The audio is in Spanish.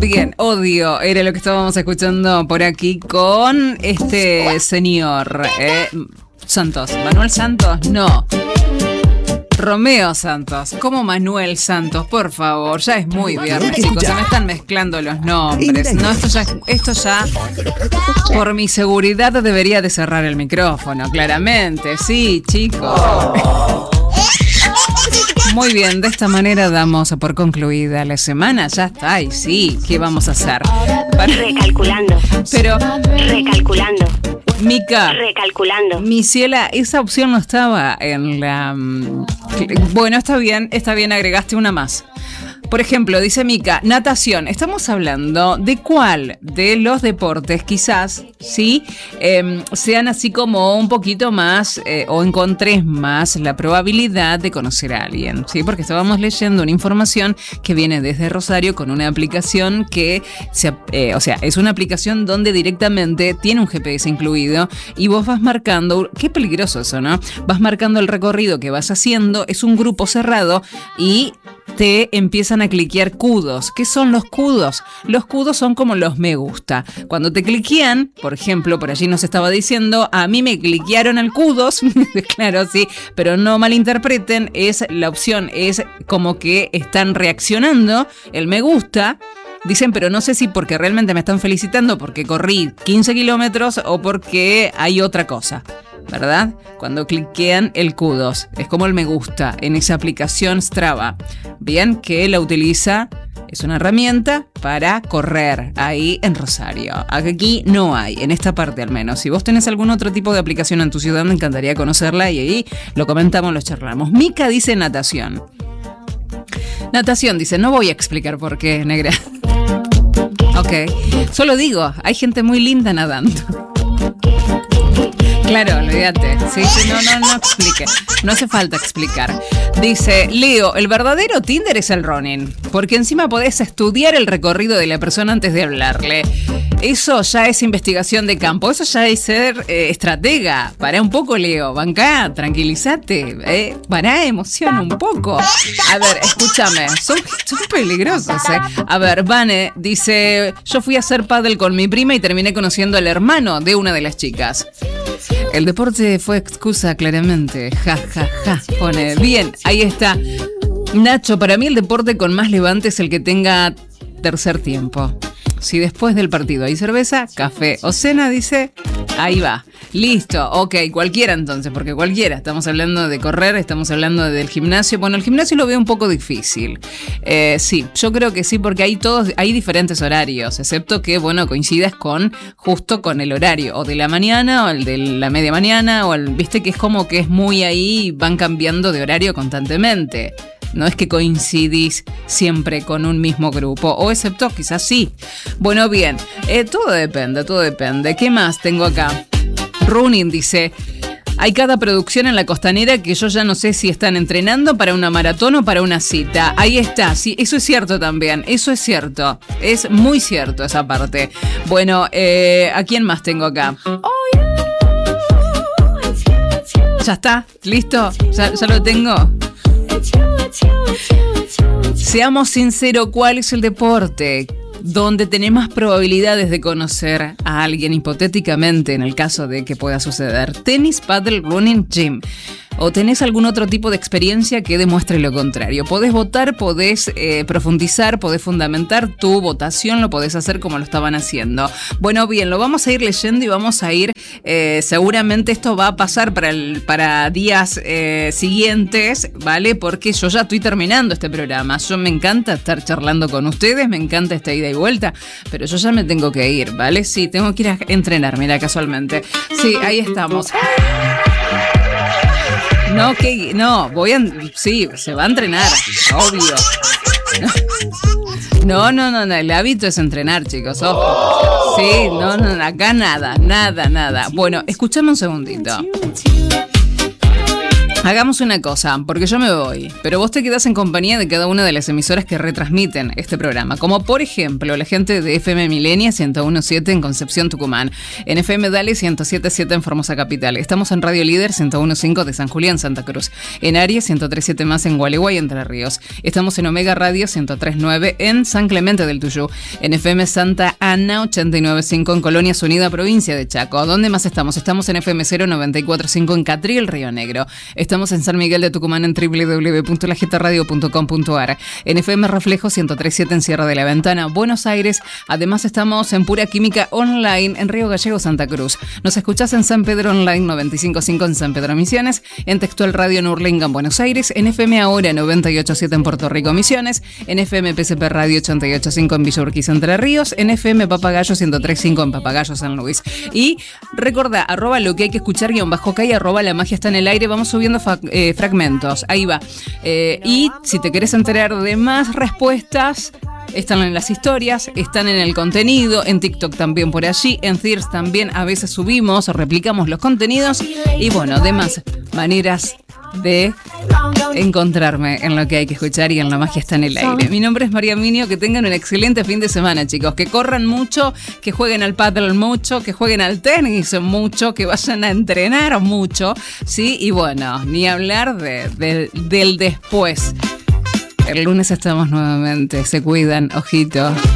Bien, Odio era lo que estábamos escuchando por aquí con este señor Santos. ¿Manuel Santos? No. Romeo Santos. ¿Cómo Manuel Santos? Por favor, ya es muy viernes, chicos. Se me están mezclando los nombres. No, esto ya, por mi seguridad, debería de cerrar el micrófono, claramente. Sí, chicos. Muy bien, de esta manera damos por concluida la semana. Ya está, y sí, ¿qué vamos a hacer? Recalculando. Pero... Recalculando. Mica. Recalculando. Mi ciela, esa opción no estaba en la... Bueno, está bien, agregaste una más. Por ejemplo, dice Mica, natación. Estamos hablando de cuál de los deportes quizás, sí, sean así como un poquito más o encontres más la probabilidad de conocer a alguien, sí, porque estábamos leyendo una información que viene desde Rosario con una aplicación que, es una aplicación donde directamente tiene un GPS incluido y vos vas marcando, qué peligroso eso, ¿no? Vas marcando el recorrido que vas haciendo, es un grupo cerrado y te empiezan a cliquear cudos. ¿Qué son los cudos? Los cudos son como los me gusta. Cuando te cliquean, por ejemplo, por allí nos estaba diciendo, a mí me cliquearon al cudos, claro, sí, pero no malinterpreten, la opción es como que están reaccionando el me gusta. Dicen, pero no sé si porque realmente me están felicitando porque corrí 15 kilómetros o porque hay otra cosa, ¿verdad? Cuando cliquean el kudos, es como el me gusta en esa aplicación Strava. Bien, que la utiliza, es una herramienta para correr ahí en Rosario. Aquí no hay, en esta parte al menos. Si vos tenés algún otro tipo de aplicación en tu ciudad, me encantaría conocerla y ahí lo comentamos, lo charlamos. Mica dice natación. Natación, dice, no voy a explicar por qué, negra. Ok, solo digo, hay gente muy linda nadando. Claro, olvídate. Sí, no explique. No hace falta explicar. Dice, Leo, el verdadero Tinder es el running, porque encima podés estudiar el recorrido de la persona antes de hablarle. Eso ya es investigación de campo, eso ya es ser estratega. Pará un poco, Leo, bancá, tranquilízate, pará, emociona un poco. A ver, escúchame, son peligrosos, A ver, Vane dice, yo fui a hacer pádel con mi prima y terminé conociendo al hermano de una de las chicas. El deporte fue excusa, claramente. Ja, ja, ja. Pone, bien, ahí está. Nacho, para mí el deporte con más levante es el que tenga tercer tiempo. Si después del partido hay cerveza, café o cena, dice, ahí va. Listo, ok, cualquiera entonces, porque cualquiera. Estamos hablando de correr, estamos hablando del gimnasio. Bueno, el gimnasio lo veo un poco difícil. Sí, yo creo que sí, porque hay diferentes horarios, excepto que, bueno, coincidas justo con el horario, o de la mañana, o el de la media mañana, viste que es como que es muy ahí, van cambiando de horario constantemente. No es que coincidís siempre con un mismo grupo, o excepto quizás sí. Bueno, bien, todo depende. ¿Qué más tengo acá? Running dice, hay cada producción en la costanera que yo ya no sé si están entrenando para una maratón o para una cita. Ahí está, sí, eso es cierto también, eso es cierto. Es muy cierto esa parte. Bueno, ¿a quién más tengo acá? ¿Ya está? ¿Listo? ¿Ya lo tengo? Seamos sinceros, ¿cuál es el deporte donde tenés más probabilidades de conocer a alguien hipotéticamente en el caso de que pueda suceder? Tenis, paddle, running, gym. ¿O tenés algún otro tipo de experiencia que demuestre lo contrario? Podés votar, podés profundizar, podés fundamentar tu votación, lo podés hacer como lo estaban haciendo. Bueno, bien, lo vamos a ir leyendo y vamos a ir, seguramente esto va a pasar para días siguientes, ¿vale? Porque yo ya estoy terminando este programa. Me encanta estar charlando con ustedes, me encanta esta ida y vuelta, pero yo ya me tengo que ir, ¿vale? Sí, tengo que ir a entrenar, mira, casualmente. Sí, ahí estamos. Sí, se va a entrenar, obvio. No, el hábito es entrenar, chicos, ojo. Sí, acá nada. Bueno, escuchame un segundito. Hagamos una cosa, porque yo me voy, pero vos te quedás en compañía de cada una de las emisoras que retransmiten este programa, como por ejemplo la gente de FM Milenia 101.7 en Concepción, Tucumán, en FM Dale 107.7 en Formosa Capital, estamos en Radio Líder 101.5 de San Julián, Santa Cruz, en Aries 103.7 más en Gualeguay, Entre Ríos, estamos en Omega Radio 103.9 en San Clemente del Tuyú, en FM Santa Ana 89.5 en Colonia Unida, provincia de Chaco. ¿Dónde más estamos? Estamos en FM 094.5 en Catril, Río Negro. Estamos en San Miguel de Tucumán en www.lajetradio.com.ar. En FM Reflejo 103.7 en Sierra de la Ventana, Buenos Aires. Además estamos en Pura Química Online en Río Gallego, Santa Cruz. Nos escuchás en San Pedro Online 95.5 en San Pedro Misiones, en Textual Radio en Hurlingham, Buenos Aires, en FM Ahora 98.7 en Puerto Rico Misiones, en FM PSP Radio 88.5 en Villa Urquiza, Entre Ríos, en FM Papagayo 103.5 en Papagayo, San Luis. Y recordá, @ lo que hay que escuchar _K y @ la magia está en el aire. Vamos subiendo fragmentos. Ahí va. Y si te querés enterar de más respuestas, están en las historias, están en el contenido, en TikTok también por allí, en Thirst también a veces subimos o replicamos los contenidos y bueno, demás maneras de encontrarme en lo que hay que escuchar y en la magia está en el aire. Mi nombre es María Minio, que tengan un excelente fin de semana, chicos, que corran mucho, que jueguen al pádel mucho, que jueguen al tenis mucho, que vayan a entrenar mucho, ¿sí? Y bueno, ni hablar del después. El lunes estamos nuevamente, se cuidan, ojito.